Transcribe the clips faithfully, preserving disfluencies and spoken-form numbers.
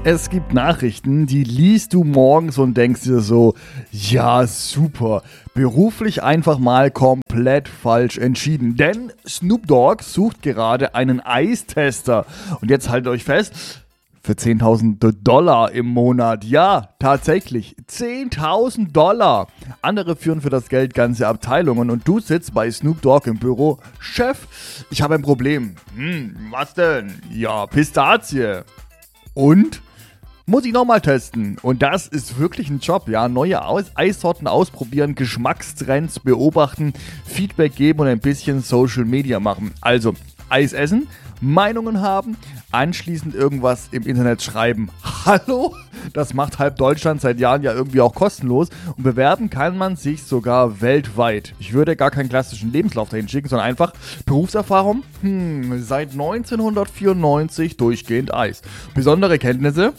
Es gibt Nachrichten, die liest du morgens und denkst dir so, ja super, beruflich einfach mal komplett falsch entschieden. Denn Snoop Dogg sucht gerade einen Eistester. Und jetzt haltet euch fest, für zehntausend Dollar im Monat. Ja, tatsächlich, zehntausend Dollar. Andere führen für das Geld ganze Abteilungen und du sitzt bei Snoop Dogg im Büro. Chef, ich habe ein Problem. Hm, was denn? Ja, Pistazie. Und? Muss ich nochmal testen. Und das ist wirklich ein Job, ja. Neue Aus- Eissorten ausprobieren, Geschmackstrends beobachten, Feedback geben und ein bisschen Social Media machen. Also, Eis essen, Meinungen haben, anschließend irgendwas im Internet schreiben. Hallo? Das macht halb Deutschland seit Jahren ja irgendwie auch kostenlos und bewerben kann man sich sogar weltweit. Ich würde gar keinen klassischen Lebenslauf dahin schicken, sondern einfach Berufserfahrung. Hm, seit neunzehnhundertvierundneunzig durchgehend Eis. Besondere Kenntnisse?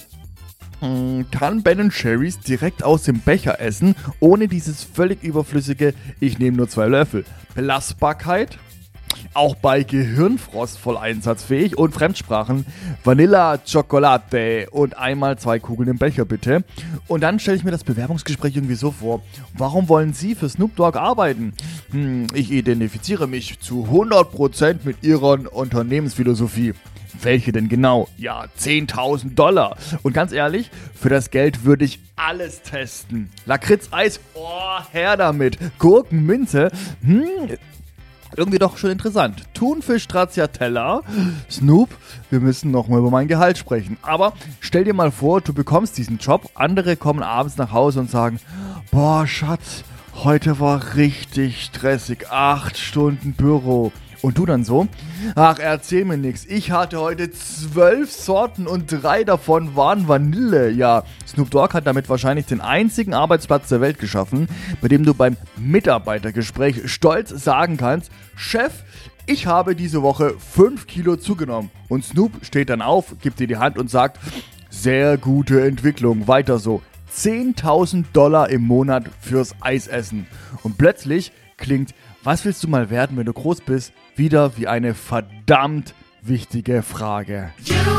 Kann Ben Cherries direkt aus dem Becher essen, ohne dieses völlig überflüssige, ich nehme nur zwei Löffel. Belastbarkeit? Auch bei Gehirnfrost voll einsatzfähig und Fremdsprachen. Vanilla, Chocolate und einmal zwei Kugeln im Becher bitte. Und dann stelle ich mir das Bewerbungsgespräch irgendwie so vor. Warum wollen Sie für Snoop Dogg arbeiten? Hm, ich identifiziere mich zu hundert Prozent mit Ihrer Unternehmensphilosophie. Welche denn genau? Ja, zehntausend Dollar. Und ganz ehrlich, für das Geld würde ich alles testen. Lakritz-Eis, oh, her damit. Gurken, Minze, hm, irgendwie doch schon interessant. Thunfisch, Stracciatella. Snoop, wir müssen nochmal über mein Gehalt sprechen. Aber stell dir mal vor, du bekommst diesen Job. Andere kommen abends nach Hause und sagen, boah, Schatz, heute war richtig stressig. Acht Stunden Büro. Und du dann so, ach, erzähl mir nix. Ich hatte heute zwölf Sorten und drei davon waren Vanille. Ja, Snoop Dogg hat damit wahrscheinlich den einzigen Arbeitsplatz der Welt geschaffen, bei dem du beim Mitarbeitergespräch stolz sagen kannst, Chef, ich habe diese Woche fünf Kilo zugenommen. Und Snoop steht dann auf, gibt dir die Hand und sagt, sehr gute Entwicklung, weiter so. zehntausend Dollar im Monat fürs Eisessen. Und plötzlich klingt, was willst du mal werden, wenn du groß bist, wieder wie eine verdammt wichtige Frage.